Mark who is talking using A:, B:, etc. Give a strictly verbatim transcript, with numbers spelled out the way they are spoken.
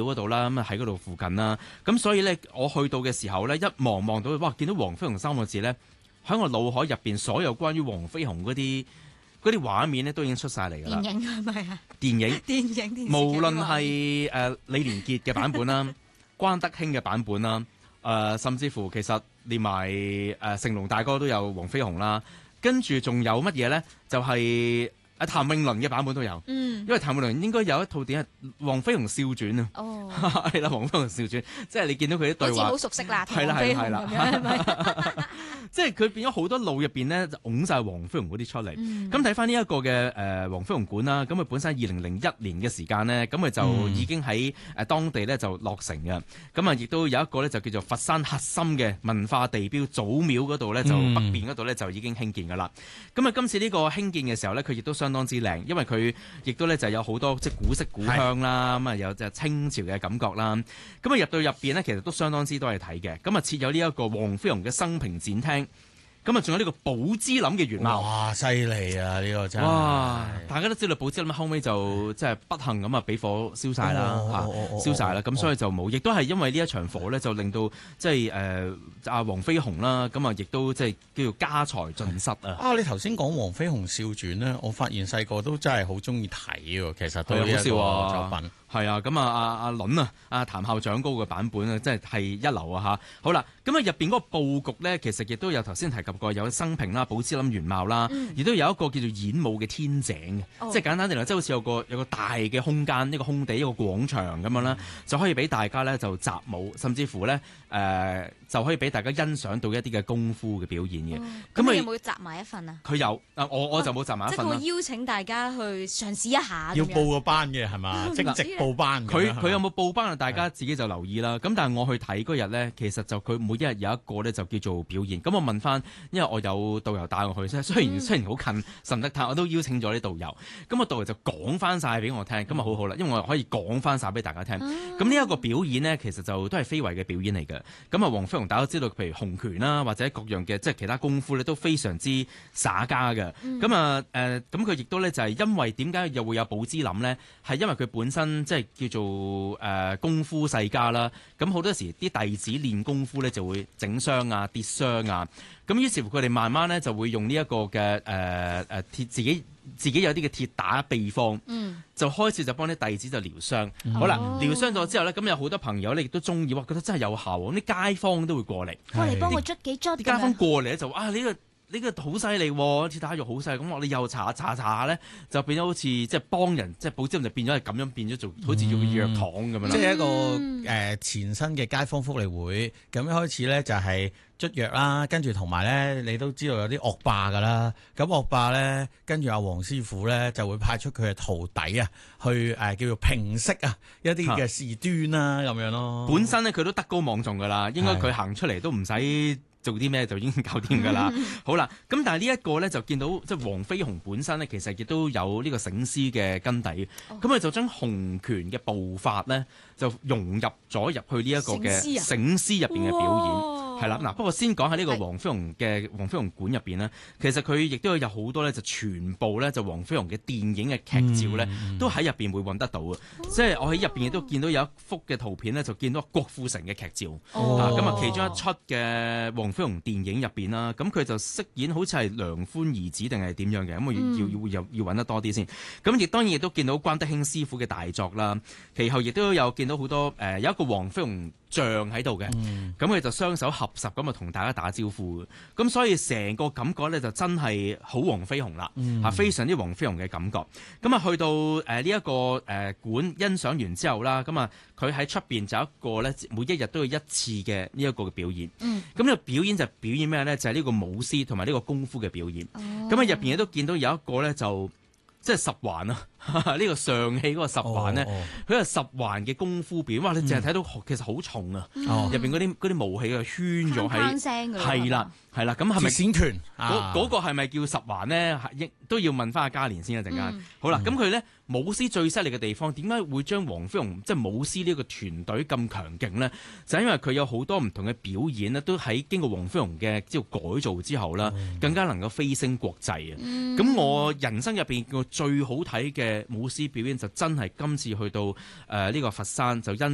A: 廟嗰度啦，咁啊喺嗰度附近啦。咁所以咧，我去到嘅時候咧，一望望到，哇！見到黃飛鴻三個字咧，喺我腦海入邊所有關於黃飛鴻嗰啲嗰啲畫面咧，都已經出晒嚟㗎啦。
B: 電影係咪啊？
A: 電影、
B: 電影、電視劇
A: 無論係誒李連杰嘅版本啦、關德興嘅版本啦，誒、呃、甚至乎其實連埋誒、呃、成龍大哥都有黃飛鴻啦，跟住仲有乜嘢咧？就係、是。阿譚詠麟嘅版本都有，嗯，因為譚詠麟應該有一套電影《黃飛鴻笑傳》啊，
B: 哦，
A: 係啦，《黃飛鴻笑傳》，即係你見到佢啲對話，
B: 好似好熟悉啦，
A: 係啦係啦係啦，
B: 係咪？
A: 即係佢變咗好多路入邊咧，就拱晒黃飛鴻嗰啲出嚟。咁睇翻呢一個嘅誒黃飛鴻館啦，咁佢本身二零零一年嘅時間咧，咁佢就已經喺誒當地咧就落成嘅。咁啊，亦都有一個咧就叫做佛山核心嘅文化地標祖廟嗰度咧，就北邊嗰度咧就已經興建噶啦。咁啊，今次呢個興建嘅時候咧，佢亦都相當之靚，因為佢亦都咧就有好多即係古色古香啦，咁啊有就清朝嘅感覺啦。咁啊入到入邊咧，其實都相當之多嘢睇嘅。咁啊設有呢一個黃飛鴻嘅生平展廳。咁啊，仲有呢個寶芝林嘅原貌，
C: 哇！犀利啊！呢、呢個真係，
A: 哇！大家都知道寶芝林後尾就即係不幸咁啊，俾火燒晒啦嚇，燒晒啦。咁、哦、所以就冇，亦都係因為呢一場火咧，就令到即係誒阿黃飛鴻啦，咁啊，亦都即係叫做家財盡失啊！
C: 啊！你頭先講黃飛鴻笑傳咧，我發現細個都真係好中意睇喎。其實都
A: 好笑啊
C: 作品。
A: 係啊，咁啊，阿阿倫啊，阿譚校長高嘅版本啊，真係係一流啊嚇！好啦，咁啊入邊嗰個佈局咧，其實亦都有頭先提及過，有生平啦、寶芝林原貌啦，亦、嗯、都有一個叫做演武嘅天井嘅，哦、即係簡單啲嚟講，即係好似有個有個大嘅空間，一個空地，一個廣場咁樣啦，嗯、就可以俾大家咧就習武，甚至乎咧誒、呃、就可以俾大家欣賞到一啲嘅功夫嘅表演嘅。咁、
B: 嗯、你有冇集埋一份啊？
A: 佢有啊，我我就冇集埋一份啦。
B: 即係會邀請大家去嘗試一下。
C: 要報個班嘅係嘛？即係直報班。
A: 佢佢有冇報班啊？大家自己就留意啦。咁但係我去睇嗰日咧，其實就佢每一日有一個咧就叫做表演。咁我問翻，因為我有導遊帶我去，雖然、嗯、雖然好近神德塔，我都邀請咗啲導遊。咁個導遊就講翻晒俾我聽，咁啊好好啦，因為我可以講翻晒俾大家聽。咁呢一個表演呢，其實就都係非遺嘅表演嚟嘅。咁啊，黃飛鴻大家都知道，譬如洪拳啦，或者各樣嘅即係其他功夫咧，都非常之耍家嘅。咁啊誒，咁佢亦都咧就係因為點解又會有寶芝林呢？係因為佢本身即係叫做誒、呃、功夫世家啦。咁好多時啲弟子練功夫咧就會整傷啊、跌傷啊。咁於是乎佢哋慢慢咧就會用呢一個嘅誒誒鐵自己自己有啲嘅鐵打秘方，嗯、就開始就幫啲弟子就療傷。嗯、好啦，療傷咗之後咧，咁有好多朋友咧亦都中意，哇覺得真係有效喎！啲街坊都會過嚟，
B: 過嚟幫我捽幾捽。啲
A: 街坊過嚟咧就啊呢、呢個。呢個好犀利喎！鐵打肉好犀利，咁我哋又查下查查下咧，就變咗好似即係幫人，即係寶芝林就變咗係咁樣變咗做，好似做個藥堂咁樣啦。
C: 即係一個誒、呃、前身嘅街坊福利會，咁一開始咧就係捽藥啦，跟住同埋咧你都知道有啲惡霸噶啦，咁惡霸咧跟住阿黃師傅咧就會派出佢嘅徒弟啊，去誒、呃、叫做平息啊一啲嘅事端啦咁樣咯。
A: 本身咧佢都德高望重噶啦，應該佢行出嚟都唔使做啲咩就已經搞掂㗎啦。好啦，咁但係呢一個咧就見到即係黃飛鴻本身咧，其實亦都有呢個醒獅嘅根底。咁佢、哦、就將洪拳嘅步伐咧就融入咗入去呢一個嘅醒獅入邊嘅表演。係啦，嗱不過先講喺呢個黃飛鴻嘅黃飛鴻館入邊呢，其實佢亦都有好多咧就全部咧就黃飛鴻嘅電影嘅劇照咧，嗯、都喺入邊會揾得到嘅。哦、即係我喺入邊亦都見到有一幅嘅圖片咧，就見到郭富城嘅劇照。哦、啊，咁啊其中一出嘅黃飛鴻電影入邊啦，咁佢就飾演好似係梁寬兒子定係點樣嘅，咁我要、嗯、要要要揾得多啲先。咁亦當然亦都見到關德興師傅嘅大作啦，其後亦都有見到好多誒、呃、有一個黃飛鴻像喺度嘅，咁佢、嗯、就雙手合十咁啊同大家打招呼，咁所以成個感覺咧就真係好黃飛鴻啦，嗯、非常之黃飛鴻嘅感覺。咁啊去到誒呢一個誒館欣賞完之後啦，咁啊佢喺出邊就有一個咧每一日都有一次嘅呢一個嘅表演。咁呢、嗯、個表演就表演咩咧？就係、是、呢個舞獅同埋呢個功夫嘅表演。咁啊入邊亦都見到有一個咧就即係十環啊！呢個上氣嗰個十環咧，佢係、oh, oh. 十環嘅功夫表演，哇！你淨係睇到其實好重啊，入邊嗰啲嗰啲武器啊圈咗喺，係啦係啦，咁係咪
C: 鐵線拳？
A: 嗰嗰、嗰個係咪叫十環咧？亦都要問翻阿嘉年先一陣間。嗯、好啦，咁佢咧舞獅最犀利嘅地方，點解會將黃飛鴻即係舞獅呢個團隊咁強勁咧？就係、因為佢有好多唔同嘅表演咧，都喺經過黃飛鴻嘅即係改造之後啦，嗯、更加能夠飛升國際啊！咁、嗯、我人生入邊個最好睇嘅舞獅表演就真係今次去到誒呢、呃這個佛山就因